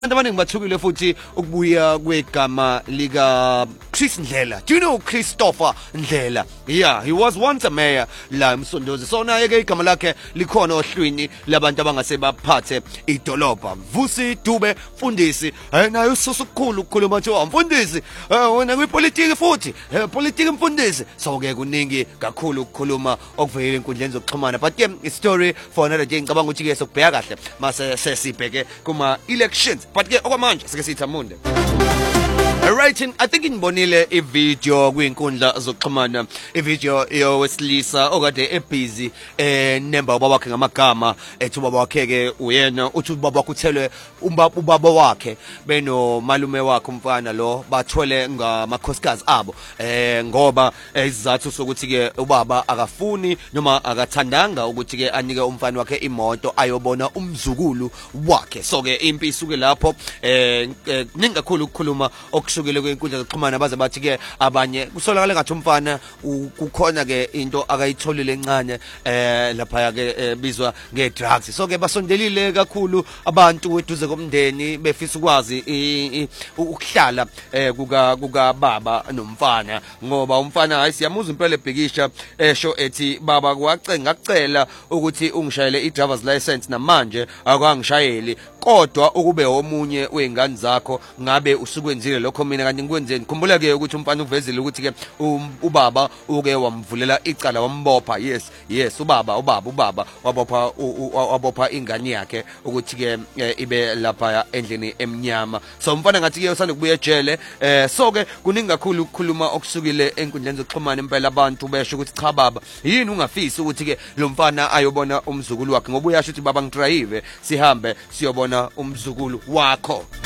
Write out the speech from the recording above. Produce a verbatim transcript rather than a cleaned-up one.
Abantu abaningi bathukile futhi ukubuya kwegama lika Chris Ndlela. Do you know Christopher Ndlela? Yeah, he was once a mayor la eMsondozi. So naye ke igama lakhe likhona ohlwini labantu abangase baphathe idolobha. Vusi Dube Mfundisi. Eh naye ususu kukhulu ukukhuluma nje Mfundisi. Eh wena kwipolitiki futhi. Eh politiki Mfundisi. So ke kuningi kakhulu ukukhuluma okuvela enkundleni zokuxhumana. But ke story for another day ngicabanga ukuthi ke sokubheka kahle mase sesibheke kuma elections. But ke okwamanje sike sithi amunde. Alright, I think inibonile ivideo kwinkundla zokuxhumana, ivideo yowesilisa okade ebusy eh nemba ubaba wakhe ngamagama ethi ubaba wakhe ke uyena uthi ubaba wakhe uthelwe ubaba wakhe beno malume wakhe umfana lo bathwele ngamakhosikazi abo eh ngoba izathu sokuthi ke ubaba akafuni noma akathandanga ukuthi ke anike umfana wakhe imoto ayobona umzukulu wakhe. So ke impi isuke lapho eh ningakhulu ukukhuluma kusukile kwenkundla zokuxhumana baze bathi ke abanye kusolakala ngathi umfana kukhona ke into akayitholile encane eh lapha ke bizwa nge drugs. So ke basondelile kakhulu abantu weduze komndeni befisa ukwazi ukuhlala kuka kuka baba nomfana ngoba umfana hayi siyamuza impela ebhikisha esho ethi baba kwacenga ngacela ukuthi ungishayele i driver's license namanje akwangishayeli kodwa ukube omunye weingane zakho ngabe usukwenzile lokho mina kanti ngikwenzeni. Khumbula ke ukuthi umfana uvezile ukuthi ke ubaba uke wamvulela icala wambopha. Yes yes ubaba ubaba ubaba wabopha wabopha ingane yakhe ukuthi ke ibe lapha endlini emnyama. So umfana ngathi ke usanda kubuya ejele eh so ke kuningi kakhulu ukukhuluma okusukile enkundleni zokuxhumana impela abantu besho ukuthi cha baba yini ungafisi ukuthi ke lo mfana ayobona umzukulu wakhe ngoba uyasho ukuthi baba ngidrive sihambe siyobona umzukulu wakho.